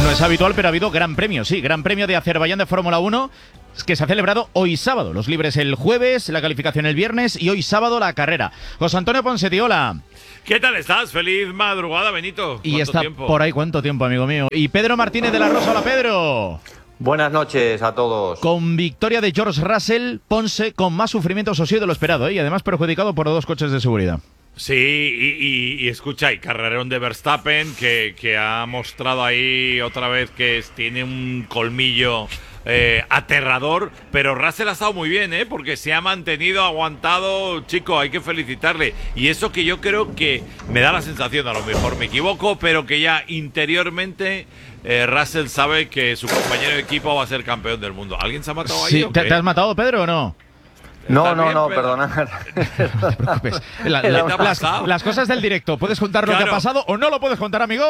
No es habitual, pero ha habido gran premio, sí, gran premio de Azerbaiyán de Fórmula 1, que se ha celebrado hoy sábado. Los libres el jueves, la calificación el viernes y hoy sábado la carrera. José Antonio Ponseti, hola. ¿Qué tal estás? Feliz madrugada, Benito. Y está tiempo? Por ahí, ¿cuánto tiempo, amigo mío? Y Pedro Martínez de la Rosa. Hola, Pedro. Buenas noches a todos. Con victoria de George Russell, Ponce con más sufrimiento social de lo esperado, y además perjudicado por 2 coches de seguridad. Sí, y escucha, y carrerón de Verstappen que ha mostrado ahí otra vez que tiene un colmillo aterrador, pero Russell ha estado muy bien, porque se ha mantenido, aguantado, chico, hay que felicitarle. Y eso que yo creo que me da la sensación, a lo mejor me equivoco, pero que ya interiormente Russell sabe que su compañero de equipo va a ser campeón del mundo. ¿Alguien se ha matado ahí? Sí, ¿te has matado, Pedro, o no? No, perdona. No te preocupes. Las cosas del directo. ¿Puedes contar lo que ha pasado o no lo puedes contar, amigo?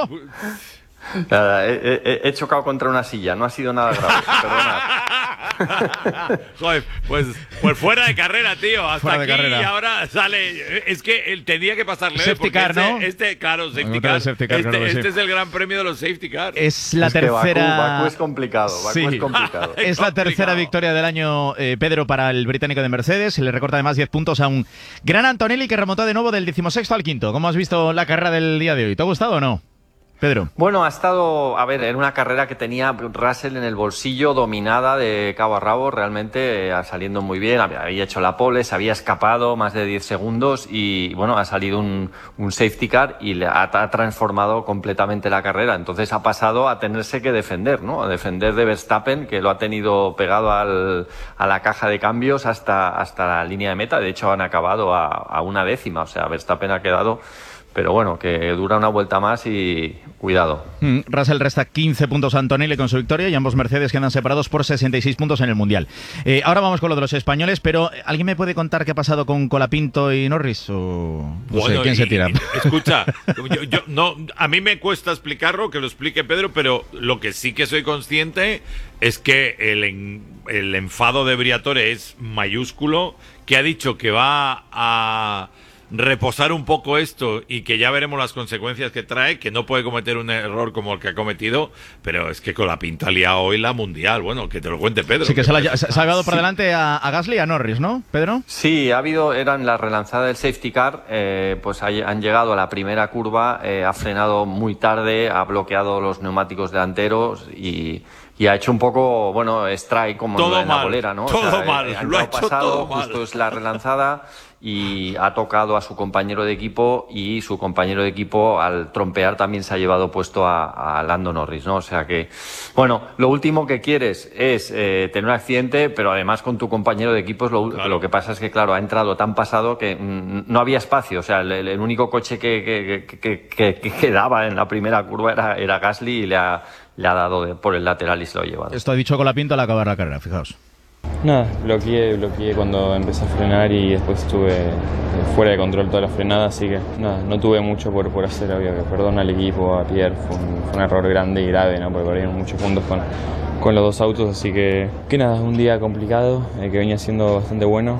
Nada, he chocado contra una silla, no ha sido nada grave, perdona. Joder, pues fuera de carrera, tío. Hasta fuera de aquí carrera. Y ahora sale. Es que él tenía que pasarle. Safety car, ¿no? Claro, safety car. Este es el gran premio de los safety car. Es la tercera. Bakú es complicado. Sí. Es complicado. Es la tercera victoria del año, Pedro, para el británico de Mercedes. Se le recorta además 10 puntos a un gran Antonelli que remontó de nuevo del 16º al 5º. ¿Cómo has visto la carrera del día de hoy? ¿Te ha gustado o no, Pedro? Bueno, ha estado, en una carrera que tenía Russell en el bolsillo, dominada de cabo a rabo, realmente saliendo muy bien, había hecho la pole, se había escapado más de 10 segundos y bueno, ha salido un safety car y le ha transformado completamente la carrera. Entonces ha pasado a tenerse que defender, ¿no? A defender de Verstappen, que lo ha tenido pegado a la caja de cambios hasta la línea de meta. De hecho, han acabado a una décima, o sea, Verstappen ha quedado... Pero bueno, que dura una vuelta más y cuidado. Russell resta 15 puntos a Antonelli con su victoria y ambos Mercedes quedan separados por 66 puntos en el Mundial. Ahora vamos con lo de los españoles, pero ¿alguien me puede contar qué ha pasado con Colapinto y Norris? ¿O no sé, quién se tira? Escucha, no, a mí me cuesta explicarlo, que lo explique Pedro, pero lo que sí que soy consciente es que el enfado de Briatore es mayúsculo, que ha dicho que va a reposar un poco esto y que ya veremos las consecuencias que trae, que no puede cometer un error como el que ha cometido, pero es que con la pinta ha liado hoy la Mundial. Bueno, que te lo cuente Pedro. Sí, que se ha llevado por delante a Gasly y a Norris, ¿no, Pedro? Sí, eran la relanzada del safety car, pues han llegado a la primera curva, ha frenado muy tarde, ha bloqueado los neumáticos delanteros y ha hecho un poco, strike como todo en la bolera, ¿no? Todo mal, lo ha hecho pasado, todo mal. Justo es la relanzada y ha tocado a su compañero de equipo y su compañero de equipo al trompear también se ha llevado puesto a Lando Norris, ¿no? O sea que, lo último que quieres es tener un accidente, pero además con tu compañero de equipo lo que pasa es que, claro, ha entrado tan pasado que no había espacio, o sea, el único coche que quedaba en la primera curva era Gasly y le ha dado por el lateral y se lo ha llevado. Esto ha dicho Colapinto al acabar la carrera, fijaos. Nada, bloqueé cuando empecé a frenar y después estuve fuera de control toda la frenada, así que nada, no tuve mucho por hacer, obvio que perdón al equipo, a Pierre, fue un error grande y grave, ¿no? Porque perdieron muchos puntos con los dos autos, así que nada, un día complicado, que venía siendo bastante bueno,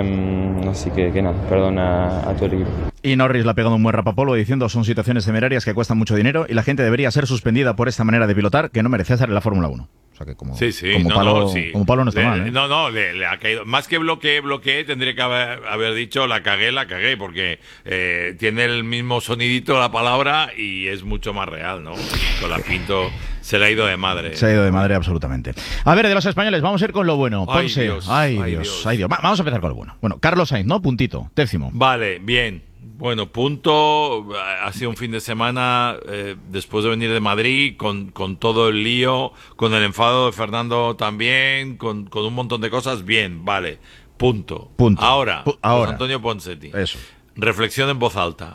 así que nada, perdón a todo el equipo. Y Norris le ha pegado un buen rapapolvo diciendo son situaciones temerarias que cuestan mucho dinero y la gente debería ser suspendida por esta manera de pilotar que no merece estar en la Fórmula 1. O sea que como palo no está mal, ¿eh? No, le ha caído. Más que bloqueé, tendría que haber dicho la cagué, porque tiene el mismo sonidito la palabra y es mucho más real, ¿no? Colapinto se le ha ido de madre. Se ha ido de madre absolutamente. A ver, de los españoles, vamos a ir con lo bueno. Ponce. Ay, Dios. Vamos a empezar con lo bueno. Bueno, Carlos Sainz, ¿no? Puntito, 10º. Vale, bien. Bueno, punto. Ha sido un fin de semana después de venir de Madrid con todo el lío, con el enfado de Fernando también, con un montón de cosas. Bien, vale. Punto. Ahora. José Antonio Ponseti. Eso. Reflexión en voz alta.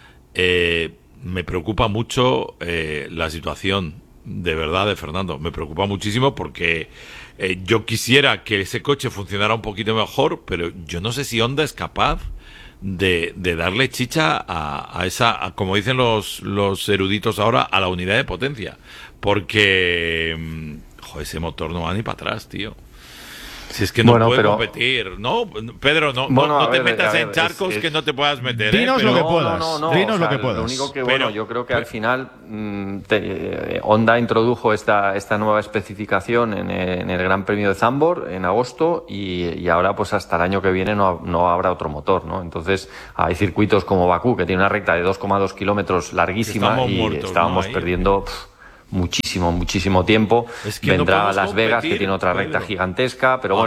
Me preocupa mucho la situación, de verdad, de Fernando. Me preocupa muchísimo porque yo quisiera que ese coche funcionara un poquito mejor, pero yo no sé si Honda es capaz de darle chicha a esa, como dicen los eruditos ahora, a la unidad de potencia, porque ese motor no va ni para atrás, tío. Si es que no puede competir, ¿no? Pedro, no te metas en charcos que no te puedas meter. Dinos lo que puedas. Dinos lo que puedas. Lo único que, yo creo que al final Honda introdujo esta nueva especificación en el Gran Premio de Zandvoort en agosto y ahora pues hasta el año que viene no habrá otro motor, ¿no? Entonces hay circuitos como Bakú, que tiene una recta de 2,2 kilómetros larguísima estábamos perdiendo muchísimo tiempo. Es que vendrá Las Vegas, que tiene otra recta gigantesca, pero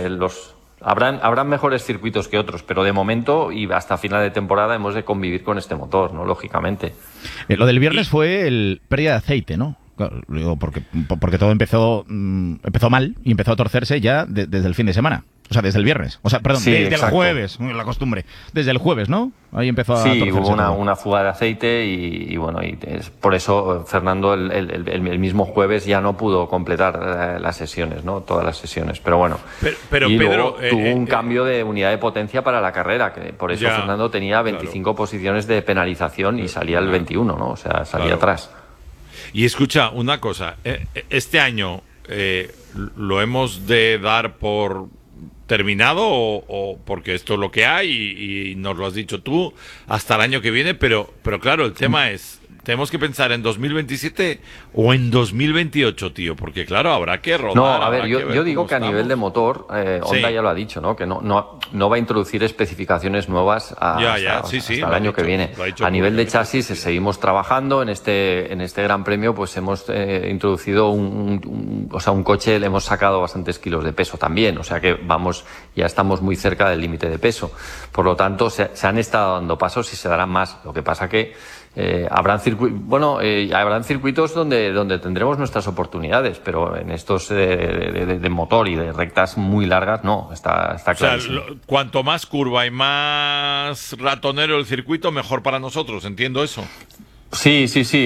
habrán mejores circuitos que otros, pero de momento y hasta final de temporada hemos de convivir con este motor, ¿no? Lógicamente. Lo del viernes fue el pérdida de aceite, ¿no? Claro, digo, porque todo empezó mal y empezó a torcerse ya desde el fin de semana. O sea, desde el viernes. O sea, perdón, desde el jueves, la costumbre. Desde el jueves, ¿no? Ahí empezó a torcerse. Sí, hubo una fuga de aceite y por eso Fernando el mismo jueves ya no pudo completar las sesiones, ¿no? Todas las sesiones. Pero bueno. Pero y Pedro, luego tuvo un cambio de unidad de potencia para la carrera, que por eso Fernando tenía 25 posiciones de penalización y salía el 21, ¿no? O sea, salía atrás. Y escucha, una cosa. Este año lo hemos de dar por terminado o porque esto es lo que hay y nos lo has dicho tú hasta el año que viene, pero claro, el tema es, tenemos que pensar en 2027 o en 2028, tío, porque claro, habrá que rodar. No, a ver, yo digo que a nivel de motor, Honda ya lo ha dicho, ¿no? Que no va a introducir especificaciones nuevas hasta el año que viene. A nivel de chasis seguimos trabajando. En este Gran Premio pues hemos introducido un coche, le hemos sacado bastantes kilos de peso también, o sea que ya estamos muy cerca del límite de peso. Por lo tanto, se han estado dando pasos y se darán más. Lo que pasa que habrán circuitos donde tendremos nuestras oportunidades, pero en estos de motor y de rectas muy largas no, está claro. O sea, cuanto más curva y más ratonero el circuito, mejor para nosotros, entiendo eso. Sí.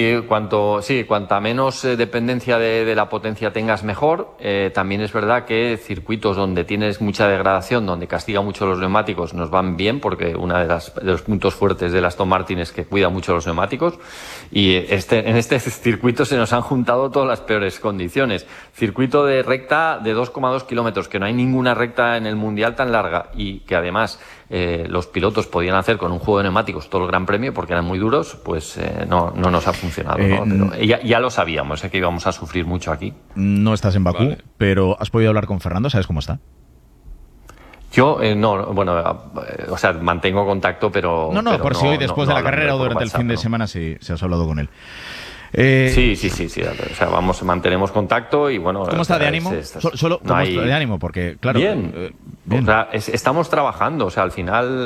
Cuanta menos dependencia de la potencia tengas, mejor. También es verdad que circuitos donde tienes mucha degradación, donde castiga mucho los neumáticos, nos van bien, porque uno de los puntos fuertes del Aston Martin es que cuida mucho los neumáticos. Y en este circuito se nos han juntado todas las peores condiciones. Circuito de recta de 2,2 kilómetros, que no hay ninguna recta en el Mundial tan larga y que además los pilotos podían hacer con un juego de neumáticos todo el Gran Premio porque eran muy duros, pues no nos ha funcionado, ¿no? Pero ya lo sabíamos, que íbamos a sufrir mucho aquí. No estás en Bakú, pero ¿has podido hablar con Fernando? ¿Sabes cómo está? Yo mantengo contacto, pero... No, por si hoy después de la carrera o durante el fin de semana si has hablado con él. Sí. O sea, mantenemos contacto y bueno. ¿Cómo está de ánimo? Solo ¿cómo está de ánimo? Porque, claro. Bien. O sea, estamos trabajando. O sea, al final,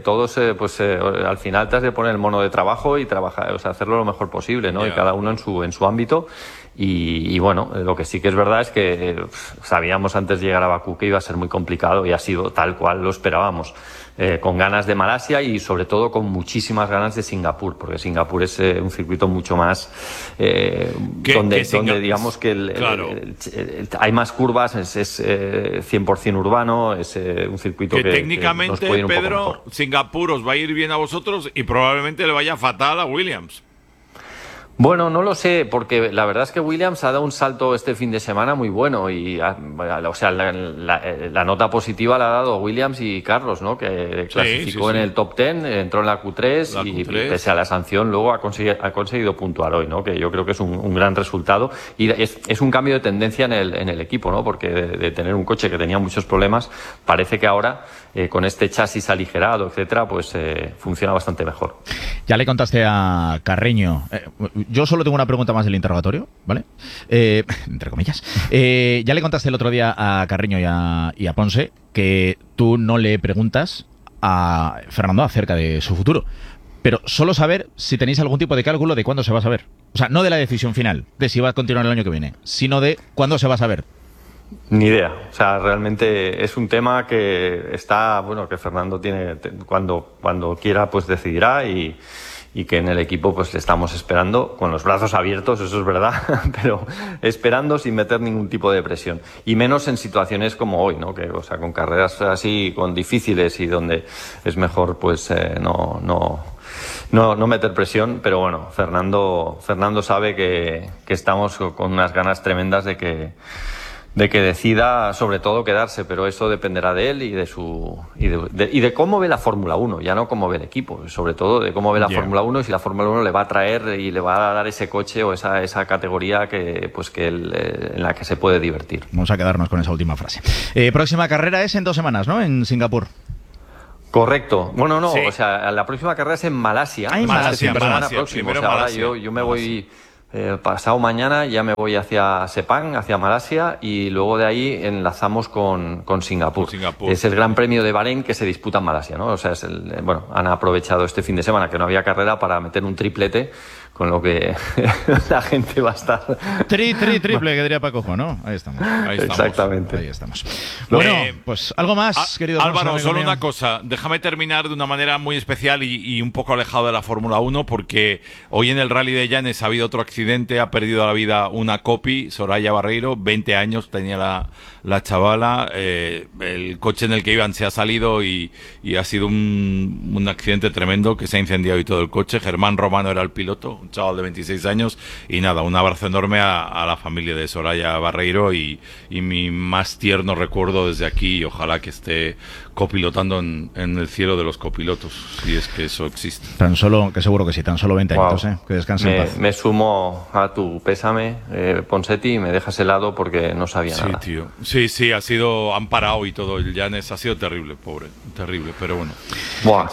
al final te has de poner el mono de trabajo y trabajar, o sea, hacerlo lo mejor posible, ¿no? Yeah. Y cada uno en su ámbito. Y bueno, lo que sí que es verdad es que sabíamos antes de llegar a Bakú que iba a ser muy complicado y ha sido tal cual lo esperábamos. Con ganas de Malasia y sobre todo con muchísimas ganas de Singapur, porque Singapur es un circuito mucho más donde digamos que hay más curvas, es 100% urbano, es un circuito que técnicamente, nos puede ir un poco Pedro, mejor. Singapur os va a ir bien a vosotros y probablemente le vaya fatal a Williams. Bueno, no lo sé, porque la verdad es que Williams ha dado un salto este fin de semana muy bueno y, la nota positiva la ha dado Williams y Carlos, ¿no? Que clasificó en el top 10, entró en la Q3 y pese a la sanción luego ha conseguido puntuar hoy, ¿no? Que yo creo que es un gran resultado y es un cambio de tendencia en el equipo, ¿no? Porque de tener un coche que tenía muchos problemas, parece que ahora con este chasis aligerado, etcétera, pues funciona bastante mejor. Ya le contaste a Carreño. Yo solo tengo una pregunta más del interrogatorio, ¿vale? Entre comillas. Ya le contaste el otro día a Carreño y a Ponce que tú no le preguntas a Fernando acerca de su futuro. Pero solo saber si tenéis algún tipo de cálculo de cuándo se va a saber. O sea, no de la decisión final, de si va a continuar el año que viene, sino de cuándo se va a saber. Ni idea. O sea, realmente es un tema que está, que Fernando tiene, cuando quiera, pues decidirá y que en el equipo pues le estamos esperando con los brazos abiertos, eso es verdad, pero esperando sin meter ningún tipo de presión y menos en situaciones como hoy, ¿no? Que, o sea, con carreras así, con difíciles y donde es mejor pues no meter presión, pero bueno, Fernando sabe que estamos con unas ganas tremendas de que decida sobre todo quedarse, pero eso dependerá de él y de cómo ve la Fórmula 1, ya no cómo ve el equipo, sobre todo de cómo ve la Fórmula 1 y si la Fórmula 1 le va a traer y le va a dar ese coche o esa categoría que él, en la que se puede divertir. Vamos a quedarnos con esa última frase. Próxima carrera es en 2 semanas, ¿no? En Singapur. Correcto. Bueno, no, sí. O sea, la próxima carrera es en Malasia. En Malasia, próximo. primero O sea, ahora Malasia. yo me voy pasado mañana, ya me voy hacia Sepang, hacia Malasia, y luego de ahí enlazamos con Singapur. Es el Gran Premio de Bahrein que se disputa en Malasia, ¿no? O sea, han aprovechado este fin de semana que no había carrera para meter un triplete, con lo que la gente va a estar... Triple, que diría Paco, ¿no? Ahí estamos. Exactamente. Ahí estamos. Bueno, pues algo más, querido Álvaro, amigo solo mío. una cosa. Déjame terminar de una manera muy especial y un poco alejado de la Fórmula 1, porque hoy en el Rally de Llanes ha habido otro accidente, ha perdido la vida una copy, Soraya Barreiro, 20 años tenía la chavala, el coche en el que iban se ha salido y ha sido un accidente tremendo, que se ha incendiado y todo el coche. Germán Romano era el piloto, un chaval de 26 años, y nada, un abrazo enorme a la familia de Soraya Barreiro y mi más tierno recuerdo desde aquí, y ojalá que esté copilotando en el cielo de los copilotos, si es que eso existe. Tan solo, que seguro que sí, tan solo 20 años, que descanse en paz. Me sumo a tu pésame, Ponseti, y me dejas helado porque no sabía nada. Sí, tío. Sí, han parado y todo. El Llanes ha sido terrible, pobre. Terrible, pero bueno. Buah,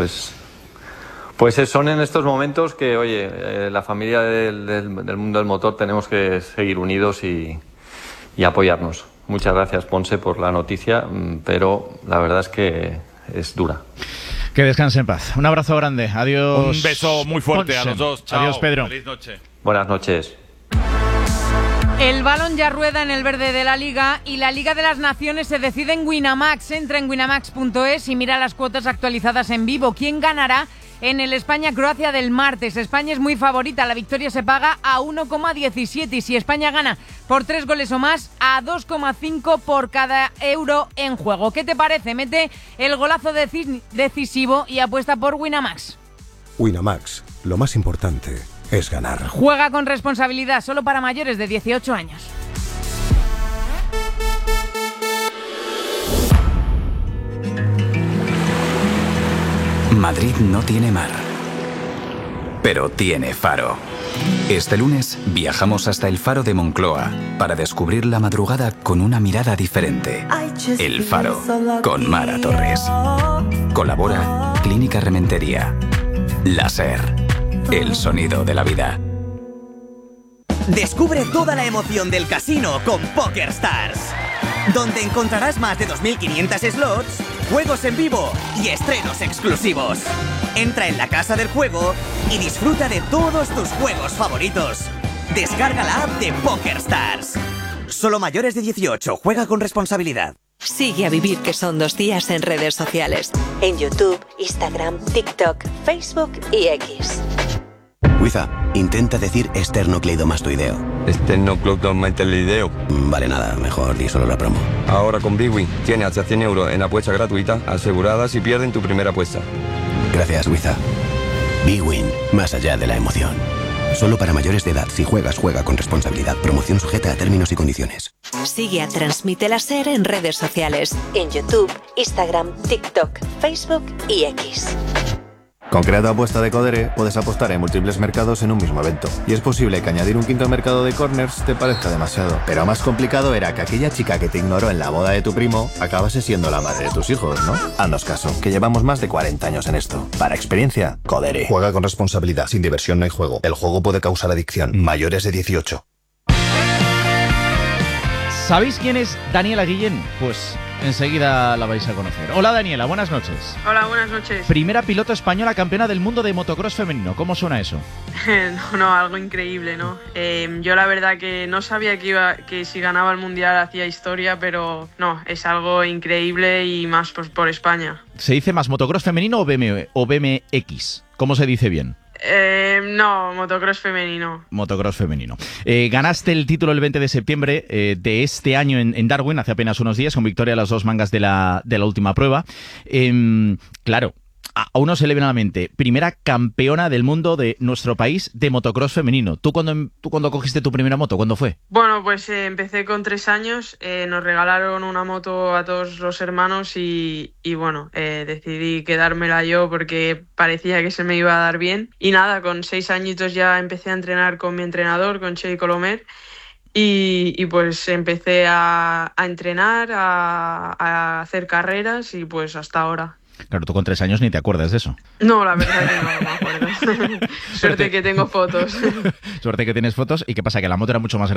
pues son en estos momentos que, oye, la familia del mundo del motor tenemos que seguir unidos y apoyarnos. Muchas gracias, Ponce, por la noticia, pero la verdad es que es dura. Que descanse en paz. Un abrazo grande. Adiós. Un beso muy fuerte Ponce. a los dos. Chao. Adiós, Pedro. Feliz noche. Buenas noches. El balón ya rueda en el verde de la Liga y la Liga de las Naciones se decide en Winamax. Entra en winamax.es y mira las cuotas actualizadas en vivo. ¿Quién ganará en el España-Croacia del martes? España es muy favorita, la victoria se paga a 1,17 y si España gana por 3 goles o más, a 2,5 por cada euro en juego. ¿Qué te parece? Mete el golazo decisivo y apuesta por Winamax. Winamax, lo más importante es ganar. Juega con responsabilidad, solo para mayores de 18 años. Madrid no tiene mar, pero tiene faro. Este lunes viajamos hasta el Faro de Moncloa para descubrir la madrugada con una mirada diferente. El Faro, con Mara Torres. Colabora Clínica Rementería. Láser, el sonido de la vida. Descubre toda la emoción del casino con PokerStars, donde encontrarás más de 2.500 slots, juegos en vivo y estrenos exclusivos. Entra en la casa del juego y disfruta de todos tus juegos favoritos. Descarga la app de PokerStars. Solo mayores de 18, juega con responsabilidad. Sigue a Vivir que son 2 días en redes sociales. En YouTube, Instagram, TikTok, Facebook y X. Wiza, intenta decir esternocleidomastoideo. Esternocleidomastoideo. Vale, nada, mejor di solo la promo. Ahora con BigWin tienes hasta 100 euros en apuesta gratuita asegurada si pierden tu primera apuesta. Gracias, Wiza. BigWin, más allá de la emoción. Solo para mayores de edad. Si juegas, juega con responsabilidad. Promoción sujeta a términos y condiciones. Sigue a Transmite Láser en redes sociales. En YouTube, Instagram, TikTok, Facebook y X. Con Creado Apuesta de Codere puedes apostar en múltiples mercados en un mismo evento. Y es posible que añadir un quinto mercado de corners te parezca demasiado. Pero más complicado era que aquella chica que te ignoró en la boda de tu primo acabase siendo la madre de tus hijos, ¿no? Haznos caso, que llevamos más de 40 años en esto. Para experiencia, Codere. Juega con responsabilidad. Sin diversión no hay juego. El juego puede causar adicción. Mayores de 18. ¿Sabéis quién es Daniela Guillén? Pues enseguida la vais a conocer. Hola Daniela, buenas noches. Hola, buenas noches. Primera piloto española campeona del mundo de motocross femenino. ¿Cómo suena eso? No, algo increíble, ¿no? Yo la verdad que no sabía que si ganaba el mundial hacía historia, pero no, es algo increíble y más por España. ¿Se dice más motocross femenino o BMX? ¿Cómo se dice bien? No, motocross femenino. Motocross femenino. Ganaste el título el 20 de septiembre de este año en Darwin, hace apenas unos días, con victoria a las 2 mangas de la última prueba. Claro, a uno se le viene a la mente, primera campeona del mundo de nuestro país de motocross femenino. ¿Tú cuando cogiste tu primera moto, cuándo fue? Bueno, pues empecé con 3 años, nos regalaron una moto a todos los hermanos y bueno, decidí quedármela yo porque parecía que se me iba a dar bien. Y nada, con 6 añitos ya empecé a entrenar con mi entrenador, con Xavi Colomer, y pues empecé a entrenar, a hacer carreras y pues hasta ahora. Claro, tú con 3 años ni te acuerdas de eso. No, la verdad que no me acuerdo. Suerte que tengo fotos. Suerte que tienes fotos. ¿Y qué pasa? Que la moto era mucho más grande